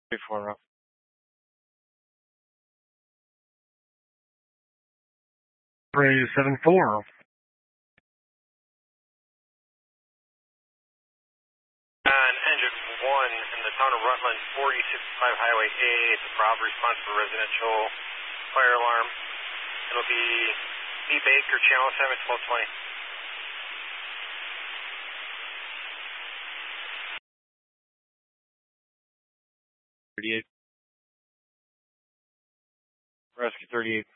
34. 374. On engine 1 in the town of Rutland, 4065 Highway A, it's a Bravo response for residential fire alarm. It'll be B. Baker, channel 7, 1220. 38. Rescue 38.